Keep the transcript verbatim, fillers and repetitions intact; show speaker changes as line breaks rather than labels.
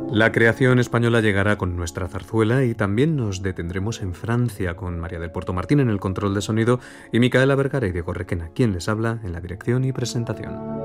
La creación española llegará con nuestra zarzuela y también nos detendremos en Francia con María del Puerto Martín en el control de sonido y Micaela Vergara y Diego Requena, quien les habla en la dirección y presentación.